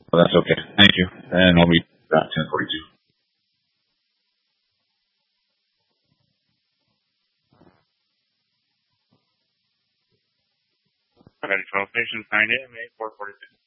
Well, that's okay. Thank you. And I'll meet at 10:42. Okay, 12 stations, 9 a.m., 4:46.